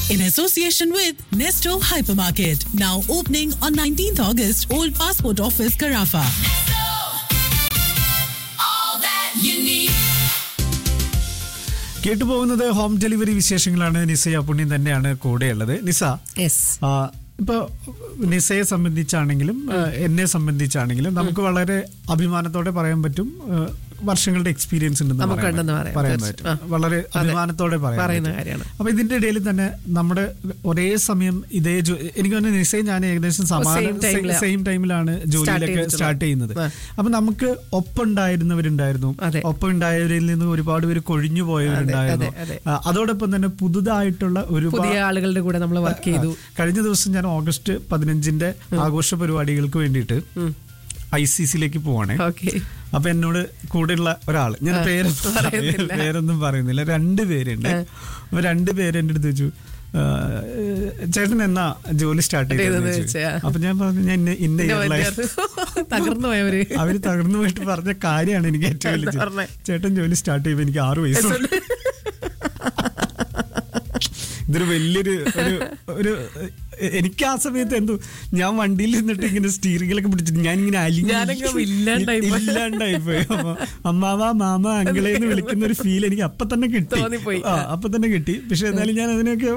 in association with Nesto Hypermarket. Now opening on 19th August, Old Passport Office, Carafa. കേട്ടുപോകുന്നത് home delivery വിശേഷങ്ങളാണ്. നിസയ പുണ്യം തന്നെയാണ് കൂടെയുള്ളത്. നിസ, ഇപ്പൊ നിസയെ സംബന്ധിച്ചാണെങ്കിലും എന്നെ സംബന്ധിച്ചാണെങ്കിലും നമുക്ക് വളരെ അഭിമാനത്തോടെ പറയാൻ പറ്റും, വർഷങ്ങളുടെ എക്സ്പീരിയൻസ് ഉണ്ടെന്ന് പറയാൻ പറ്റും. വളരെ അഭിമാനത്തോടെ പറയുന്ന കാര്യമാണ്. അപ്പൊ ഇതിന്റെ ഇടയിൽ തന്നെ നമ്മുടെ ഒരേ സമയം ഇതേ എനിക്ക് തോന്നുന്നു നിസയെ ഞാൻ ഏകദേശം സെയിം ടൈമിലാണ് ജോലിയിലൊക്കെ സ്റ്റാർട്ട് ചെയ്യുന്നത്. അപ്പൊ നമുക്ക് ഒപ്പം ഉണ്ടായിരുന്നവരുണ്ടായിരുന്നു, ഒപ്പം ഉണ്ടായവരിൽ നിന്ന് ഒരുപാട് പേര് കൊഴിഞ്ഞു പോയവരുണ്ടായിരുന്നു. അതോടൊപ്പം തന്നെ പുതുതായിട്ടുള്ള ഒരുപാട് ആളുകളുടെ കൂടെ നമ്മൾ വർക്ക് ചെയ്തു. കഴിഞ്ഞ ദിവസം ഞാൻ August 15 ആഘോഷ പരിപാടികൾക്ക് വേണ്ടിയിട്ട് ICC പോവാണ്. അപ്പൊ എന്നോട് കൂടെയുള്ള ഒരാള്, ഞാൻ പേരൊന്നും പറയുന്നില്ല, 2 പേരുണ്ട്. അപ്പൊ 2 പേര് എന്റെ അടുത്ത് ചോദിച്ചു, ചേട്ടൻ എന്നാ ജോലി സ്റ്റാർട്ട് ചെയ്തത്? അപ്പൊ ഞാൻ പറഞ്ഞു, ഞാൻ അവര് തകർന്നു പോയിട്ട് പറഞ്ഞ കാര്യമാണ് എനിക്ക് ഏറ്റവും വലിയ. ചേട്ടൻ ജോലി സ്റ്റാർട്ട് ചെയ്യുമ്പോ എനിക്ക് 6 വയസ്സുണ്ട്. ഇതൊരു വലിയൊരു ഒരു എനിക്ക് ആ സമയത്ത് എന്തോ, ഞാൻ വണ്ടിയിൽ നിന്നിട്ട് ഇങ്ങനെ സ്റ്റീറിംഗിലൊക്കെ പിടിച്ചിട്ട് ഞാൻ ഇങ്ങനെ ഇല്ലാണ്ടായി പോയി. അമ്മാവ മാമ അങ്കിളേന്ന് വിളിക്കുന്ന ഒരു ഫീൽ എനിക്ക് അപ്പൊ തന്നെ കിട്ടി. പക്ഷെ എന്നാലും ഞാൻ അതിനൊക്കെ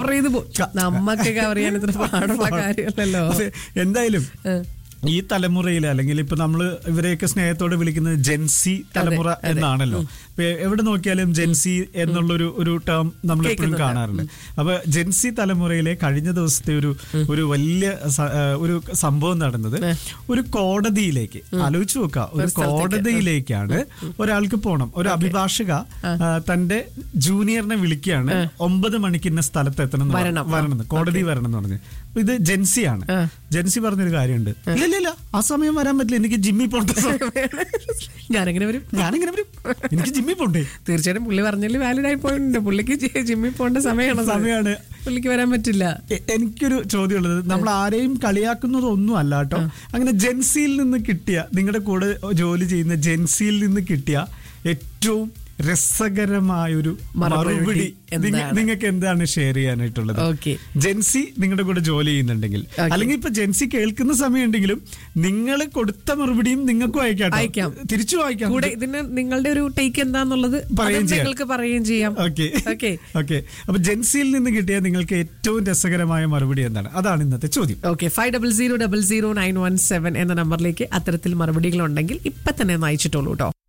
എന്തായാലും ഈ തലമുറയിൽ, അല്ലെങ്കിൽ ഇപ്പൊ നമ്മള് ഇവരെയൊക്കെ സ്നേഹത്തോടെ വിളിക്കുന്നത് ജെൻസി തലമുറ എന്നാണല്ലോ. ഇപ്പൊ എവിടെ നോക്കിയാലും ജെൻസി എന്നുള്ളൊരു ടേം നമ്മൾ എപ്പോഴും കാണാറുണ്ട്. അപ്പൊ ജെൻസി തലമുറയിലെ കഴിഞ്ഞ ദിവസത്തെ ഒരു വലിയ ഒരു സംഭവം നടന്നത്, ഒരു കോടതിയിലേക്ക്, ആലോചിച്ച് നോക്കുക, ഒരു കോടതിയിലേക്കാണ് ഒരാൾക്ക് പോണം. ഒരു അഭിഭാഷക തന്റെ ജൂനിയറിനെ വിളിക്കുകയാണ്, 9 മണിക്ക് ഇന്ന സ്ഥലത്ത് വരണം, കോടതി വരണം എന്ന് പറഞ്ഞു. ഇത് ജെൻസിയാണ്. ജെൻസി പറഞ്ഞൊരു കാര്യമുണ്ട്, ഇല്ല ആ സമയം വരാൻ പറ്റില്ല, എനിക്ക് ജിമ്മി പോണ്ട. ഞാനെങ്ങനെ വരും, എനിക്ക് ജിമ്മി പോണ്ടേ. തീർച്ചയായിട്ടും പുള്ളി പറഞ്ഞാൽ വാലിഡ് ആയി പോയിട്ടുണ്ട്. പുള്ളിക്ക് ജിമ്മി പോകേണ്ട സമയമാണ്, പുള്ളിക്ക് വരാൻ പറ്റില്ല. എനിക്കൊരു ചോദ്യമുള്ളത്, നമ്മൾ ആരെയും കളിയാക്കുന്നതൊന്നും അല്ല കേട്ടോ. അങ്ങനെ ജെൻസിയിൽ നിന്ന് കിട്ടിയ, നിങ്ങളുടെ കൂടെ ജോലി ചെയ്യുന്ന ജെൻസിയിൽ നിന്ന് കിട്ടിയ ഏറ്റവും രസകരമായൊരു മറുപടി നിങ്ങൾക്ക് എന്താണ് ഷെയർ ചെയ്യാനായിട്ടുള്ളത്? ജെൻസി നിങ്ങളുടെ കൂടെ ജോലി ചെയ്യുന്നുണ്ടെങ്കിൽ, അല്ലെങ്കിൽ ഇപ്പൊ ജെൻസി കേൾക്കുന്ന സമയം ഉണ്ടെങ്കിലും നിങ്ങൾ കൊടുത്ത മറുപടിയും നിങ്ങൾക്കും അയക്കാം, തിരിച്ചു വായിക്കാം. കൂടെ ഇതിന് നിങ്ങളുടെ ഒരു ടേക്ക് എന്താന്നുള്ളത് പറയുകയും ചെയ്യാം. ഓക്കെ. അപ്പൊ ജെൻസിയിൽ നിന്ന് കിട്ടിയ നിങ്ങൾക്ക് ഏറ്റവും രസകരമായ മറുപടി എന്താണ്? അതാണ് ഇന്നത്തെ ചോദ്യം. 50000917 എന്ന നമ്പറിലേക്ക് അത്തരത്തിൽ മറുപടികൾ ഉണ്ടെങ്കിൽ ഇപ്പൊ തന്നെ അയച്ചിട്ടുള്ളൂ കേട്ടോ.